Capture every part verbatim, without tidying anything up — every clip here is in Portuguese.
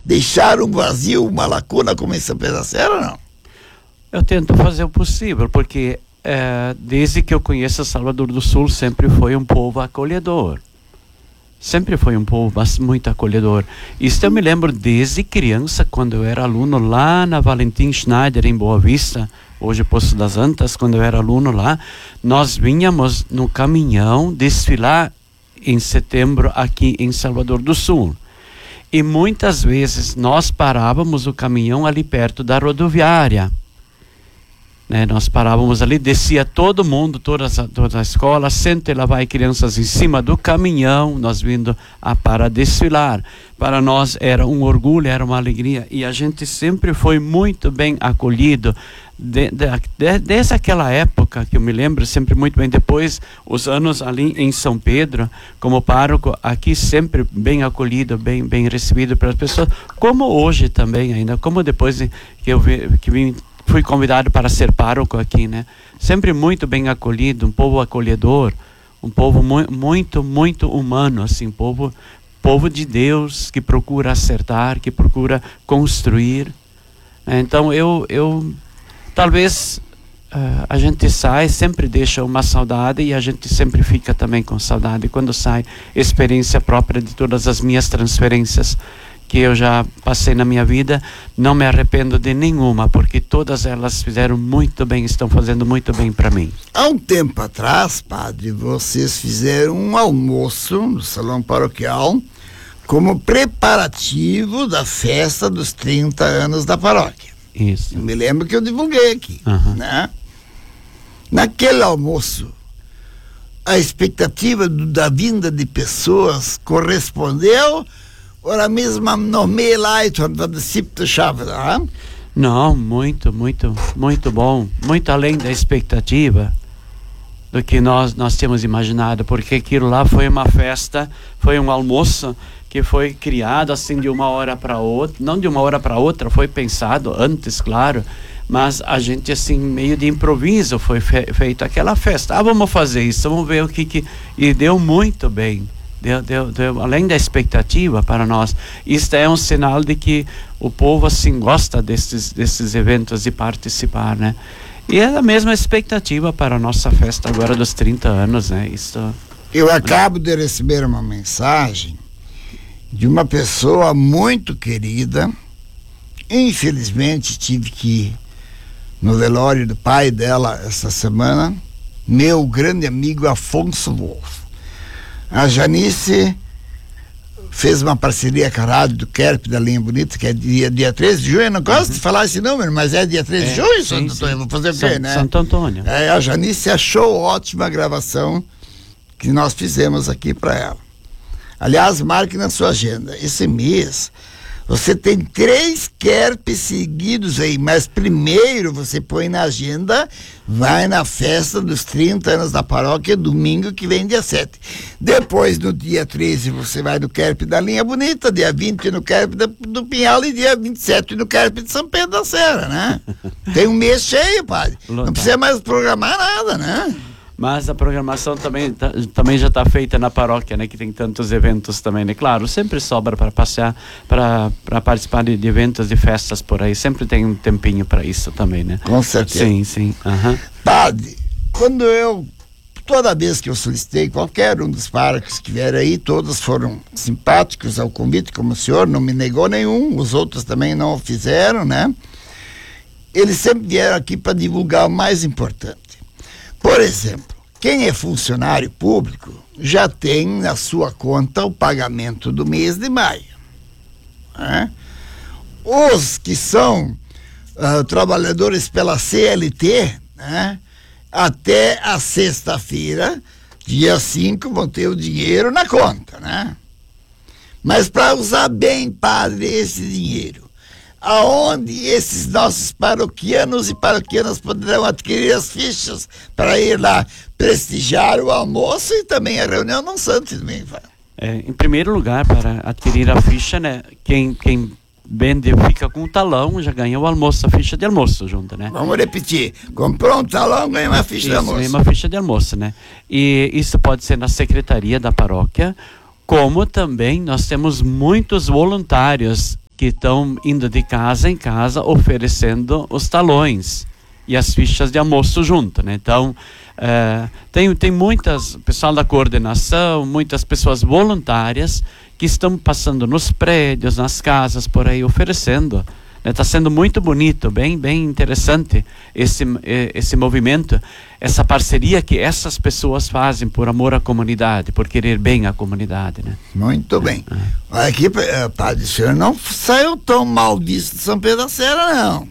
deixar um vazio, uma lacuna como em São Pedro da Serra ou não? Eu tento fazer o possível, porque é, desde que eu conheço Salvador do Sul, sempre foi um povo acolhedor. Sempre foi um povo muito acolhedor. Isso eu me lembro desde criança, quando eu era aluno lá na Valentim Schneider, em Boa Vista, hoje Poço das Antas. Quando eu era aluno lá, nós vinhamos no caminhão desfilar em setembro aqui em Salvador do Sul. E muitas vezes nós parávamos o caminhão ali perto da rodoviária. Né, nós parávamos ali, descia todo mundo, toda a, toda a escola, senta e lá vai crianças em cima do caminhão, nós vindo a, para desfilar. Para nós era um orgulho, era uma alegria, e a gente sempre foi muito bem acolhido, de, de, de, desde aquela época, que eu me lembro sempre muito bem. Depois, os anos ali em São Pedro, como pároco, aqui sempre bem acolhido, bem, bem recebido pelas pessoas, como hoje também ainda, como depois que eu vi, que vim fui convidado para ser pároco aqui, né? Sempre muito bem acolhido, um povo acolhedor, um povo mu muito, muito humano, assim, povo, povo de Deus, que procura acertar, que procura construir. Então, eu, eu talvez uh, a gente sai, sempre deixa uma saudade, e a gente sempre fica também com saudade quando sai experiência própria de todas as minhas transferências que eu já passei na minha vida. Não me arrependo de nenhuma, porque todas elas fizeram muito bem, estão fazendo muito bem para mim. Há um tempo atrás, padre, vocês fizeram um almoço no salão paroquial como preparativo da festa dos trinta anos da paróquia. Isso. Eu me lembro que eu divulguei aqui, uhum. né? Naquele almoço, a expectativa do, da vinda de pessoas correspondeu? Ora mesmo nome lá e tornado cipto chave, não? Não, muito, muito, muito bom, muito além da expectativa do que nós nós tínhamos imaginado, porque aquilo lá foi uma festa, foi um almoço que foi criado assim de uma hora para outra, não de uma hora para outra, foi pensado antes, claro, mas a gente assim meio de improviso foi fe feito aquela festa. Ah, vamos fazer isso, vamos ver o que que e deu muito bem. Deu, deu, deu, além da expectativa para nós. Isso é um sinal de que o povo assim gosta desses, desses eventos, de participar, né? E é a mesma expectativa para a nossa festa agora dos trinta anos, né? Isso... Eu acabo de receber uma mensagem de uma pessoa muito querida. Infelizmente tive que ir no velório do pai dela essa semana, meu grande amigo Afonso Wolff. A Janice fez uma parceria com a rádio do Kerp da Linha Bonita, que é dia, dia treze de junho. Eu não gosto uhum. de falar esse número, mas é dia treze é, de junho, sim, Santo Antônio. Vou fazer o quê, né? Santo Antônio. É, a Janice achou ótima a gravação que nós fizemos aqui para ela. Aliás, marque na sua agenda. Esse mês você tem três Kerps seguidos aí, mas primeiro você põe na agenda, vai na festa dos trinta anos da paróquia, domingo que vem, dia sete. Depois, no dia treze, você vai no Kerp da Linha Bonita, dia vinte no Kerp do, do Pinhal e dia vinte e sete no Kerp de São Pedro da Serra, né? Tem um mês cheio, padre. Não precisa mais programar nada, né? Mas a programação também, tá, também já está feita na paróquia, né? Que tem tantos eventos também, né? Claro, sempre sobra para passear, para participar de, de eventos, de festas por aí. Sempre tem um tempinho para isso também, né? Com certeza. Sim, sim. Uhum. Padre, quando eu, toda vez que eu solicitei, qualquer um dos párocos que vieram aí, todos foram simpáticos ao convite, como o senhor, não me negou nenhum, os outros também não o fizeram, né? Eles sempre vieram aqui para divulgar o mais importante. Por exemplo, quem é funcionário público já tem na sua conta o pagamento do mês de maio, né? Os que são uh, trabalhadores pela C L T, né, até a sexta-feira, dia cinco, vão ter o dinheiro na conta, né? Mas para usar bem, padre, esse dinheiro, aonde esses nossos paroquianos e paroquianas poderão adquirir as fichas para ir lá prestigiar o almoço e também a reunião no Santo Domingo? É, em primeiro lugar, para adquirir a ficha, né, quem, quem vende fica com um talão, já ganha o almoço, a ficha de almoço junto, né? Vamos repetir, comprou um talão, ganha uma ficha isso, de almoço. Ganha uma ficha de almoço, né? E isso pode ser na secretaria da paróquia, como também nós temos muitos voluntários que estão indo de casa em casa oferecendo os talões e as fichas de almoço junto, né? Então, uh, tem, tem muitas, pessoal da coordenação, muitas pessoas voluntárias que estão passando nos prédios, nas casas, por aí, oferecendo. Está sendo muito bonito, bem, bem interessante esse, esse movimento, essa parceria que essas pessoas fazem por amor à comunidade, por querer bem à comunidade, né? Muito bem. É. Aqui, padre, o senhor não saiu tão mal visto de São Pedro da Serra, não.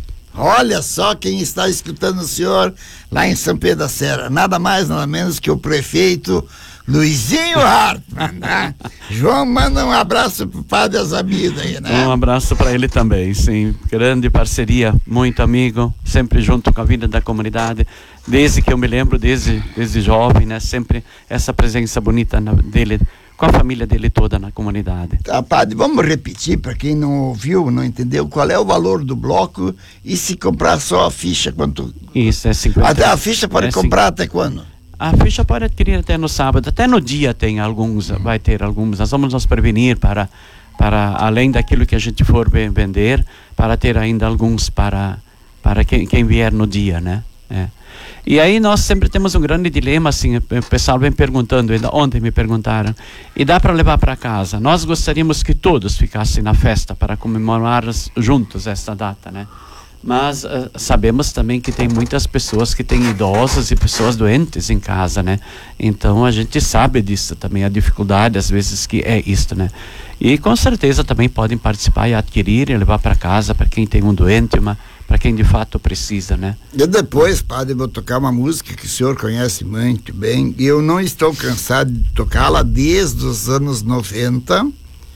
Olha só quem está escutando o senhor lá em São Pedro da Serra, nada mais, nada menos que o prefeito Luizinho Hartmann, né? João, manda um abraço pro padre Azabida aí, né? Um abraço para ele também, sim. Grande parceria, muito amigo, sempre junto com a vida da comunidade, desde que eu me lembro, desde, desde jovem, né? Sempre essa presença bonita na, dele, com a família dele toda na comunidade. Tá, padre, vamos repetir para quem não ouviu, não entendeu, qual é o valor do bloco e se comprar só a ficha, quanto? Isso, é cinquenta. Até a ficha pode é comprar cinquenta. Até quando? A ficha pode adquirir até no sábado, até no dia tem alguns, uhum. vai ter alguns. Nós vamos nos prevenir para, para além daquilo que a gente for vender, para ter ainda alguns para, para quem, quem vier no dia, né? É. E aí nós sempre temos um grande dilema, assim, o pessoal vem perguntando, ainda ontem me perguntaram, e dá para levar para casa? Nós gostaríamos que todos ficassem na festa para comemorar juntos esta data, né? Mas uh, sabemos também que tem muitas pessoas que têm idosos e pessoas doentes em casa, né? Então a gente sabe disso também, a dificuldade às vezes que é isto, né? E com certeza também podem participar e adquirir e levar para casa para quem tem um doente, uma, para quem de fato precisa, né? E depois, padre, vou tocar uma música que o senhor conhece muito bem, e eu não estou cansado de tocá-la desde os anos noventa,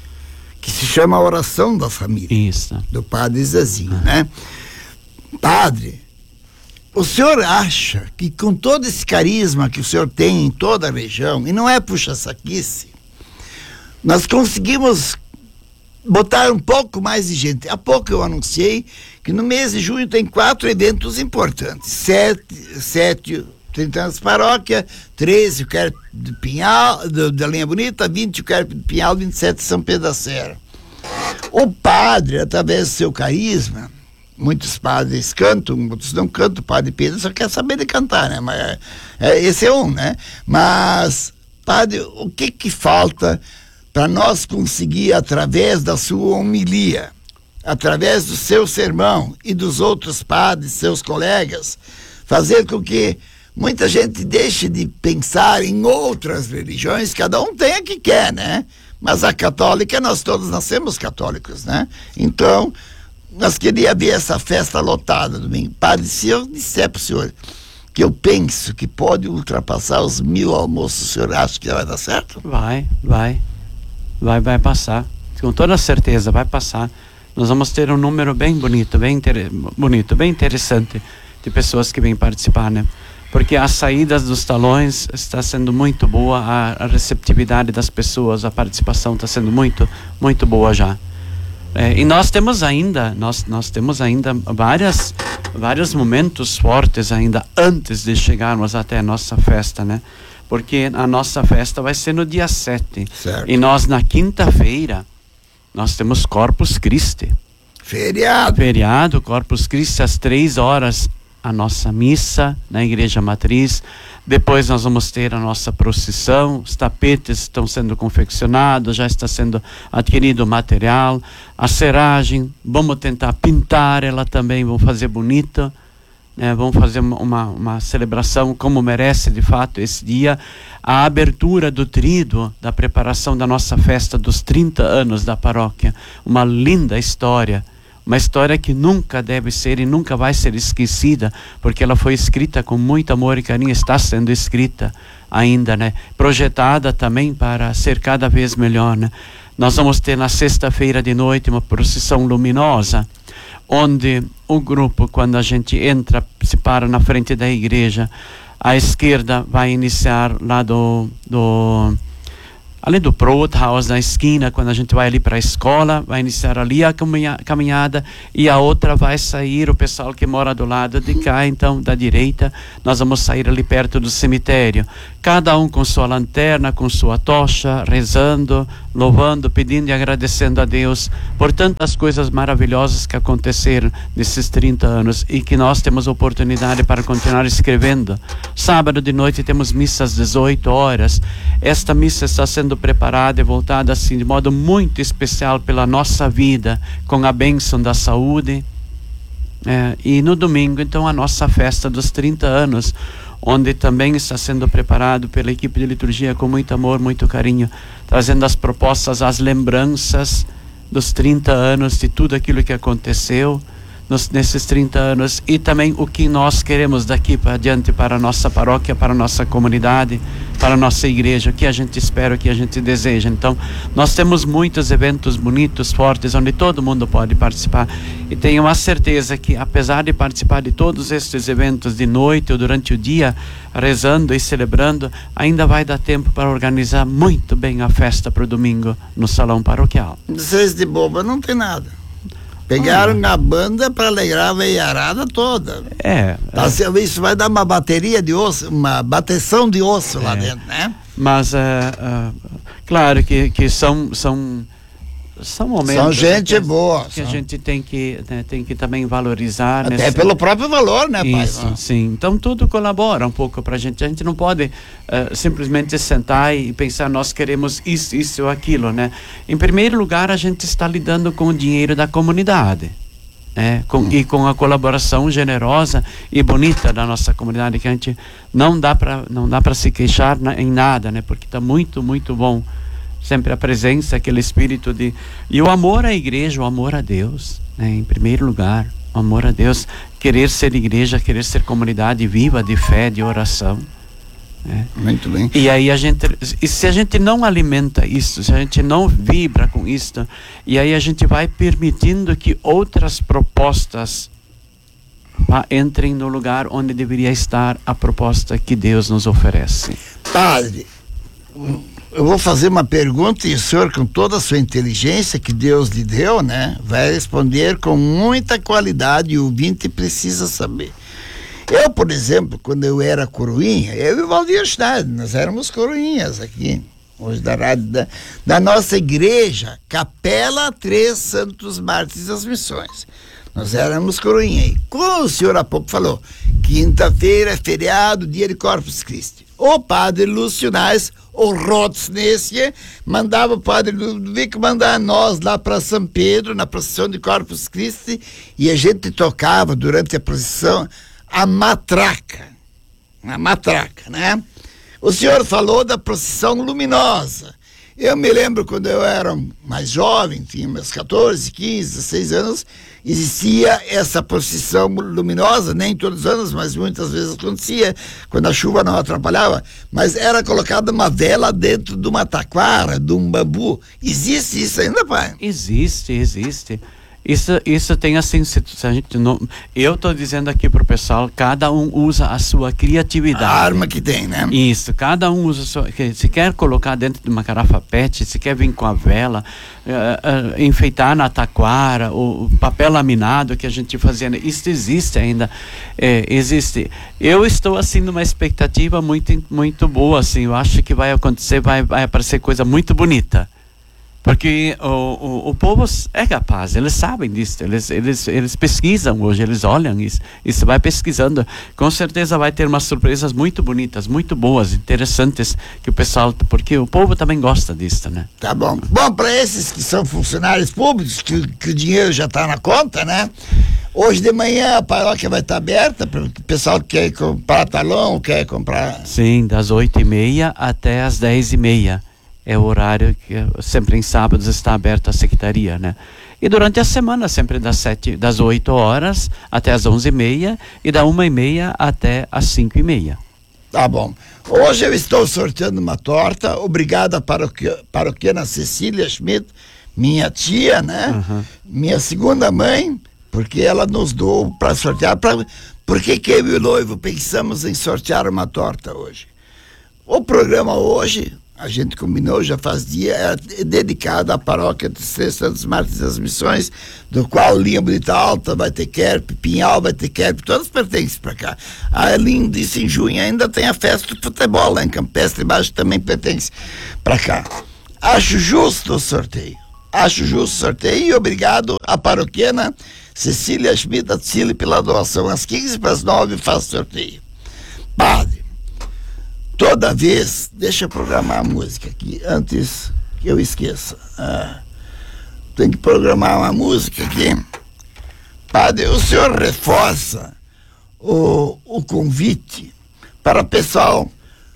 que se chama Oração da Família. Isso. Do padre Zezinho, ah. né? Padre, o senhor acha que com todo esse carisma que o senhor tem em toda a região, e não é puxa-saquice, nós conseguimos botar um pouco mais de gente? Há pouco eu anunciei que no mês de junho tem quatro eventos importantes. Sete, sete trinta anos de paróquia, treze o Querp de Pinhal, do, da Linha Bonita, vinte o Querp de Pinhal, vinte e sete São Pedro da Serra. O padre, através do seu carisma, muitos padres cantam, muitos não cantam, o padre Pedro só quer saber de cantar, né? Mas é, é, esse é um, né? Mas, padre, o que que falta para nós conseguir, através da sua homilia, através do seu sermão e dos outros padres, seus colegas, fazer com que muita gente deixe de pensar em outras religiões, cada um tem a que quer, né? Mas a católica, nós todos nascemos católicos, né? Então, nós queríamos ver essa festa lotada domingo. Padre, se eu disser para o senhor que eu penso que pode ultrapassar os mil almoços, o senhor acha que vai dar certo? Vai, vai. Vai, vai passar. Com toda certeza, vai passar. Nós vamos ter um número bem bonito, bem, inter... bonito, bem interessante de pessoas que vêm participar, né? Porque as saídas dos talões está sendo muito boa, a, a receptividade das pessoas, a participação está sendo muito, muito boa já. É, e nós temos ainda, nós, nós temos ainda várias, vários momentos fortes ainda antes de chegarmos até a nossa festa, né? Porque a nossa festa vai ser no dia sete. Certo. E nós na quinta-feira, nós temos Corpus Christi. Feriado. Feriado, Corpus Christi, às três horas, a nossa missa na Igreja Matriz. Depois nós vamos ter a nossa procissão, os tapetes estão sendo confeccionados, já está sendo adquirido o material, a seragem, vamos tentar pintar ela também, vamos fazer bonita, né? Vamos fazer uma, uma celebração como merece de fato esse dia, a abertura do tríduo, da preparação da nossa festa dos trinta anos da paróquia, uma linda história. Uma história que nunca deve ser e nunca vai ser esquecida, porque ela foi escrita com muito amor e carinho, está sendo escrita ainda, né? Projetada também para ser cada vez melhor, né? Nós vamos ter na sexta-feira de noite uma procissão luminosa, onde o grupo, quando a gente entra, se para na frente da igreja, à esquerda vai iniciar lá do... do além do Brothaus na esquina, quando a gente vai ali para a escola, vai iniciar ali a caminha, caminhada, e a outra vai sair, o pessoal que mora do lado de cá, então da direita, nós vamos sair ali perto do cemitério, cada um com sua lanterna, com sua tocha, rezando, louvando, pedindo e agradecendo a Deus por tantas coisas maravilhosas que aconteceram nesses trinta anos e que nós temos oportunidade para continuar escrevendo. Sábado de noite temos missas às dezoito horas. Esta missa está sendo preparada e voltada assim de modo muito especial pela nossa vida, com a bênção da saúde. É, e no domingo, então, a nossa festa dos trinta anos, onde também está sendo preparado pela equipe de liturgia com muito amor, muito carinho, trazendo as propostas, as lembranças dos trinta anos, de tudo aquilo que aconteceu nos, nesses trinta anos, e também o que nós queremos daqui para adiante para a nossa paróquia, para a nossa comunidade, para a nossa igreja, o que a gente espera, o que a gente deseja. Então, nós temos muitos eventos bonitos, fortes, onde todo mundo pode participar, e tenho a certeza que, apesar de participar de todos estes eventos de noite ou durante o dia, rezando e celebrando, ainda vai dar tempo para organizar muito bem a festa para o domingo no salão paroquial. Vocês de boba não tem nada. Pegaram ah. a banda para alegrar a veiarada toda. É. Tá, é. Isso vai dar uma bateria de osso, uma bateção de osso é. lá dentro, né? Mas, uh, uh, claro que, que são, são, são momentos... São gente que, boa. Que são... a gente tem que, né, tem que também valorizar. Até nesse... pelo próprio valor, né, pai? Isso, sim. Então, tudo colabora um pouco pra gente. A gente não pode uh, simplesmente sentar e pensar, nós queremos isso, isso ou aquilo, né? Em primeiro lugar, a gente está lidando com o dinheiro da comunidade. É, com, hum. E com a colaboração generosa e bonita da nossa comunidade, que a gente não dá para não dá para se queixar na, em nada, né? Porque está muito, muito bom. Sempre a presença, aquele espírito de... E o amor à igreja, o amor a Deus, né? Em primeiro lugar, o amor a Deus, querer ser igreja, querer ser comunidade viva de fé, de oração. É. Muito bem. E aí a gente, e se a gente não alimenta isso, se a gente não vibra com isso, e aí a gente vai permitindo que outras propostas ah, entrem no lugar onde deveria estar a proposta que Deus nos oferece. Padre, eu vou fazer uma pergunta e o senhor, com toda a sua inteligência que Deus lhe deu, né, vai responder com muita qualidade, e o ouvinte precisa saber. Eu, por exemplo, quando eu era coroinha, eu e o Valdir Schneider, nós éramos coroinhas aqui, hoje da rádio da, da nossa igreja, Capela Três Santos Mártires das Missões. Nós éramos coroinha. E como o senhor há pouco falou, quinta-feira é feriado, dia de Corpus Christi. O padre Lúcio Nais, o Rotsnessie, mandava o padre Ludovico mandar nós lá para São Pedro, na procissão de Corpus Christi, e a gente tocava durante a procissão a matraca, a matraca, né? O senhor falou da procissão luminosa. Eu me lembro quando eu era mais jovem, tinha meus catorze, quinze, dezesseis anos, existia essa procissão luminosa, nem todos os anos, mas muitas vezes acontecia, quando a chuva não atrapalhava, mas era colocada uma vela dentro de uma taquara, de um bambu. Existe isso ainda, pai? Existe, existe. Isso, isso tem assim, se a gente não, eu estou dizendo aqui pro pessoal, cada um usa a sua criatividade. A arma que tem, né? Isso, cada um usa a sua, se quer colocar dentro de uma garrafa pet, se quer vir com a vela, uh, uh, enfeitar na taquara, o, o papel laminado que a gente fazia, isso existe ainda, é, existe. Eu estou assim numa expectativa muito, muito boa, assim, eu acho que vai acontecer, vai, vai aparecer coisa muito bonita. Porque o, o, o povo é capaz, eles sabem disso, eles, eles, eles pesquisam hoje, eles olham isso, isso vai pesquisando. Com certeza vai ter umas surpresas muito bonitas, muito boas, interessantes, que o pessoal, porque o povo também gosta disso, né? Tá bom. Bom, para esses que são funcionários públicos, que, que o dinheiro já está na conta, né? Hoje de manhã a paróquia vai estar aberta para o pessoal que quer comprar talão, quer comprar... Sim, das oito e meia até as dez e meia. É o horário que sempre em sábados está aberto a secretaria, né? E durante a semana, sempre das sete, das oito horas até as onze e meia e da uma e meia até as cinco e meia. Tá bom. Hoje eu estou sorteando uma torta. Obrigado à paroquia, paroquiana Cecília Schmidt, minha tia, né? Uhum. Minha segunda mãe, porque ela nos doou para sortear. Pra, porque que eu e o noivo pensamos em sortear uma torta hoje? O programa hoje... a gente combinou, já faz dia, é dedicado à paróquia dos Três Santos Mártires das Missões, do qual Linha Bonita Alta vai ter querp, Pinhal vai ter querp, todas pertencem para cá. A Elim disse em junho ainda tem a festa do futebol lá em Campestre Baixo, também pertence para cá. Acho justo o sorteio, acho justo o sorteio e obrigado à paroquiana Cecília Schmidt Atzili pela doação. Às quinze para as nove faz sorteio. Padre, toda vez, deixa eu programar a música aqui, antes que eu esqueça. Ah, tem que programar uma música aqui. Padre, o senhor reforça o, o convite para o pessoal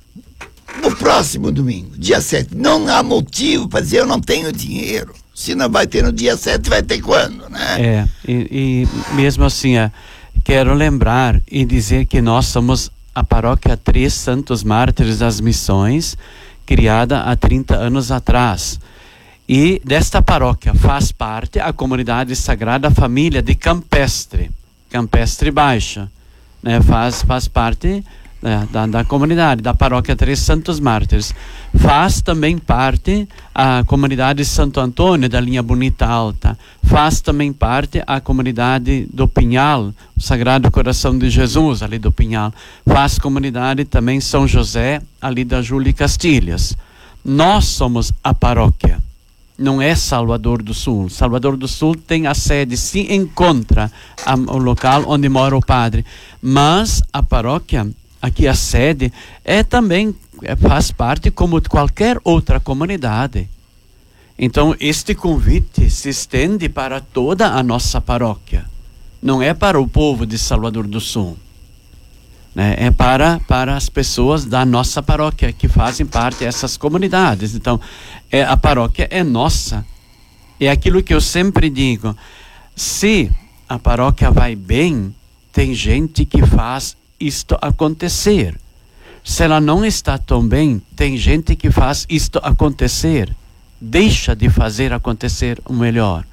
no próximo domingo, dia sete. Não há motivo para dizer eu não tenho dinheiro. Se não vai ter no dia sete, vai ter quando, né? É, e, e mesmo assim, é, quero lembrar e dizer que nós somos a paróquia Três Santos Mártires das Missões, criada há trinta anos atrás. E desta paróquia faz parte a comunidade Sagrada Família de Campestre, Campestre Baixo, né? Faz, faz parte né, da, da comunidade, da paróquia Três Santos Mártires. Faz também parte a comunidade Santo Antônio da Linha Bonita Alta. Faz também parte a comunidade do Pinhal, o Sagrado Coração de Jesus, ali do Pinhal. Faz comunidade também São José, ali da Júlia Castilhas. Nós somos a paróquia, não é Salvador do Sul. Salvador do Sul tem a sede, se encontra a, o local onde mora o padre, mas a paróquia, aqui a sede, é também, é, faz parte como qualquer outra comunidade. Então este convite se estende para toda a nossa paróquia, não é para o povo de Salvador do Sul, né? É para, para as pessoas da nossa paróquia que fazem parte dessas comunidades. Então é, a paróquia é nossa, é aquilo que eu sempre digo: se a paróquia vai bem, tem gente que faz isto acontecer. Se ela não está tão bem, tem gente que faz isto acontecer, deixa de fazer acontecer o melhor.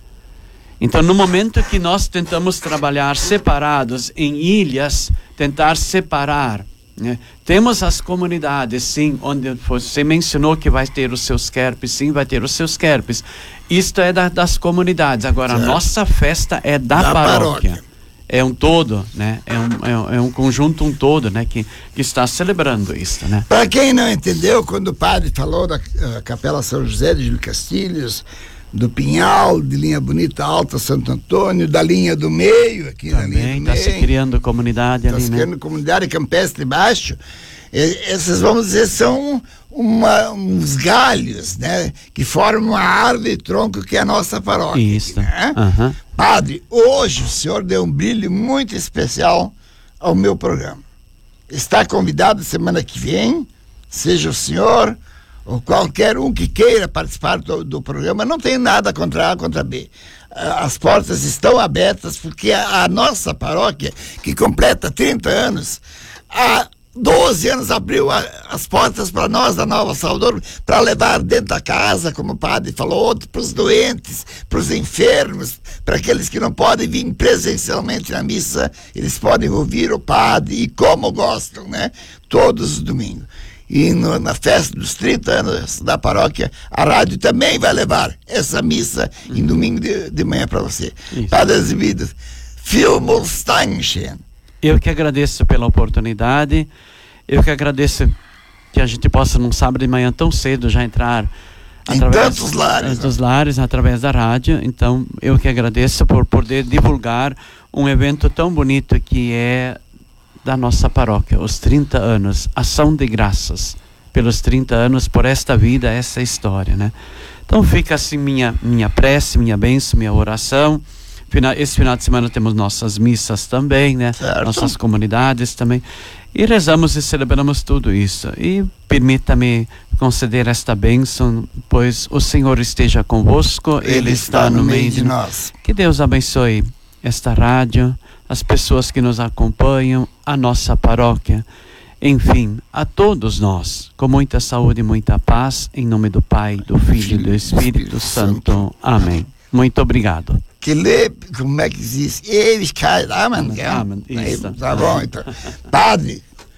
Então, no momento que nós tentamos trabalhar separados em ilhas, tentar separar, né? Temos as comunidades, sim, onde você mencionou que vai ter os seus querpes, sim, vai ter os seus querpes. Isto é da, das comunidades. Agora, certo. A nossa festa é da, da paróquia. paróquia. É um todo, né? É um, é um, é um conjunto, um todo, né? Que, que está celebrando isso, né? Para quem não entendeu, quando o padre falou da uh, Capela São José de Júlio Castilhos, do Pinhal, de Linha Bonita Alta, Santo Antônio, da linha do meio, aqui também na linha do tá meio. Está se criando comunidade ali, né? Está se criando comunidade Campestre Baixo. Esses, vamos dizer, são uma, uns galhos, né? Que formam uma árvore e tronco que é a nossa paróquia. Isso. Né? Uhum. Padre, hoje o senhor deu um brilho muito especial ao meu programa. Está convidado semana que vem, seja o senhor ou qualquer um que queira participar do, do programa. Não tem nada contra A, contra B. As portas estão abertas, porque a, a nossa paróquia, que completa trinta anos, há doze anos abriu a, as portas para nós da Nova Salvador, para levar dentro da casa, como o padre falou, outro para os doentes, para os enfermos, para aqueles que não podem vir presencialmente na missa, eles podem ouvir o padre e como gostam, né? Todos os domingos. E no, na festa dos trinta anos da paróquia, a rádio também vai levar essa missa uhum. em domingo de, de manhã para você. Isso. Padre Azevedo, Vielen Dank. Eu que agradeço pela oportunidade, eu que agradeço que a gente possa num sábado de manhã tão cedo já entrar em através tantos lares, dos lares, através da rádio. Então eu que agradeço por poder divulgar um evento tão bonito que é da nossa paróquia, os trinta anos, ação de graças pelos trinta anos, por esta vida, essa história, né? Então fica assim minha, minha prece, minha bênção, minha oração. Esse final de semana temos nossas missas também, né? Certo. Nossas comunidades também. E rezamos e celebramos tudo isso. E permita-me conceder esta bênção, pois o Senhor esteja convosco, Ele, Ele está no meio de nós. Que Deus abençoe esta rádio, as pessoas que nos acompanham, a nossa paróquia, enfim, a todos nós, com muita saúde e muita paz, em nome do Pai, do Filho e do Espírito Santo. Amém. Muito obrigado. Que lê, como é que diz? Ewigkeit, Amen. Amen, isso. Tá bom, então. Padre,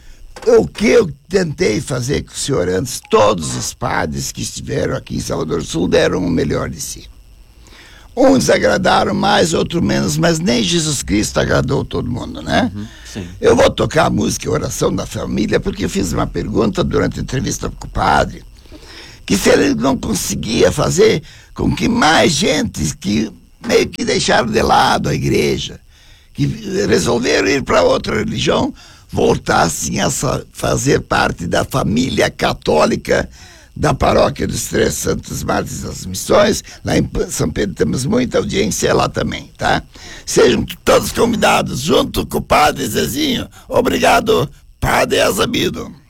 o que eu tentei fazer com o senhor antes, todos os padres que estiveram aqui em Salvador do Sul deram o melhor de si. Uns agradaram mais, outros menos, mas nem Jesus Cristo agradou todo mundo, né? Uhum, sim. Eu vou tocar a música Oração da Família, porque eu fiz uma pergunta durante a entrevista com o padre, que se ele não conseguia fazer com que mais gente que meio que deixaram de lado a igreja, que resolveram ir para outra religião, voltassem a fazer parte da família católica da paróquia dos Três Santos Mártires das Missões. Lá em São Pedro temos muita audiência lá também, tá? Sejam todos convidados, junto com o Padre Zezinho. Obrigado, Padre Azabido.